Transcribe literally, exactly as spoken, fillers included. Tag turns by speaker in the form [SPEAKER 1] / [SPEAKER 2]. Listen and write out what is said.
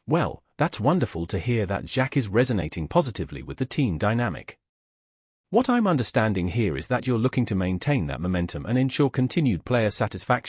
[SPEAKER 1] Well, that's wonderful to hear that Jacques is resonating positively with the team dynamic. What I'm understanding here is that you're looking to maintain that momentum and ensure continued player satisfaction.